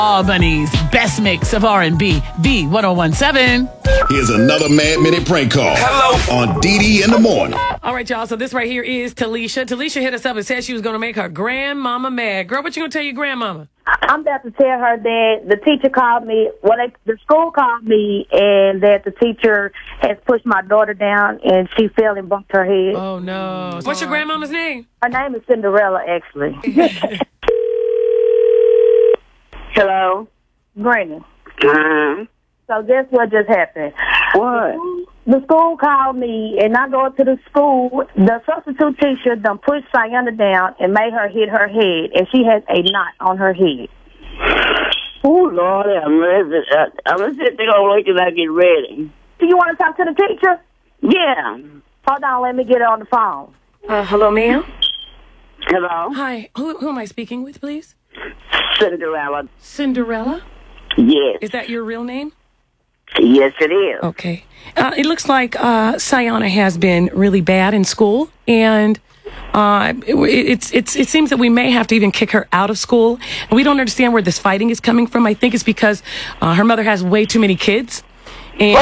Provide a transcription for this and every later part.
Albany's best mix of R&B, V1017. Here's another Mad Minute prank call. Hello. On DD in the morning. All right, y'all. So this right here is Talisha. Talisha hit us up and said she was going to make her grandmama mad. Girl, what you going to tell your grandmama? I'm about to tell her that the teacher called me, the school called me, and that the teacher has pushed my daughter down, and she fell and bumped her head. Oh, no. What's your grandmama's name? Her name is Cinderella, actually. Hello? Granny. So guess what just happened? What? The school called me, and I go up to the school. The substitute teacher done pushed Sayana down and made her hit her head, and she has a knot on her head. Oh, Lord, I'm going to sit there and wait till I get ready. Do you want to talk to the teacher? Yeah. Hold on, let me get her on the phone. Hello, ma'am? Hello? Hi. Who am I speaking with, please? Cinderella. Cinderella? Yes. Is that your real name? Yes, it is. Okay. It looks like Sayana has been really bad in school, and it seems that we may have to even kick her out of school. And we don't understand where this fighting is coming from. I think it's because her mother has way too many kids. And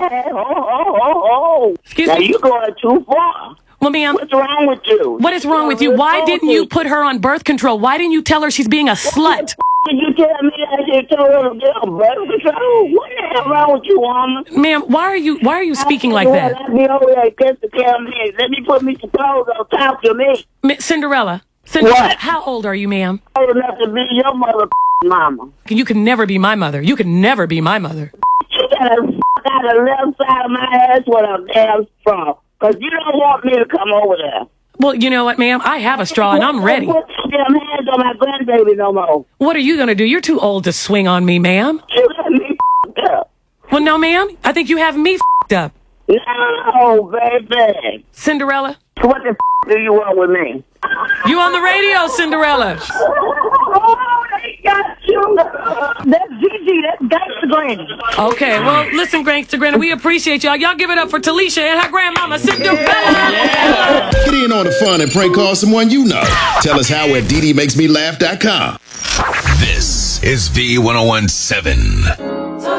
Excuse now me? you're going too far. Well, ma'am. What's wrong with you? What is wrong with you? Why didn't you put her on birth control? Why didn't you tell her she's being a slut? Did you tell me that you told her to get on birth control? What the hell wrong with you, woman? Ma'am, why are you speaking like that? Let me over there and kiss the camera. Let me put me some clothes on. Talk to me. Cinderella, what? How old are you, ma'am? Old enough to be your mother, mama. You can never be my mother. You can never be my mother. You gotta out the left side of my ass with a damn straw. Because you don't want me to come over there. Well, you know what, ma'am? I have a straw and I'm ready. Put them hands on my grandbaby no more. What are you going to do? You're too old to swing on me, ma'am. You got me up. Well, no, ma'am. I think you have me up. No, baby. Cinderella? What the do you want with me? You on the radio, Cinderella. Oh, they got you. That's Gigi. That's Gangsta Granny. Okay, well, listen, Gangsta Granny, we appreciate y'all. Y'all give it up for Talisha and her grandmama, Cinderella. Yeah. Get in on the fun and prank call someone you know. Tell us how at DDMakesMeLaugh.com. This is V1017.